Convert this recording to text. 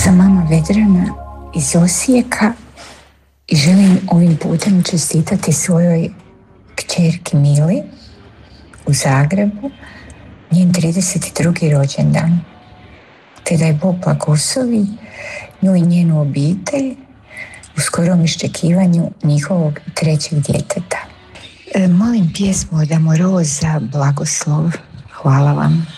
sam mama Vedrana iz Osijeka i želim ovim putem čestitati svojoj kćerki Mili u Zagrebu njen 32. rođendan, te da je Bog blagoslovi nju i njenu obitelj u skorom iščekivanju njihovog 3. djeteta. Molim pjesmu od Amoroza Blagoslov. Hvala vam.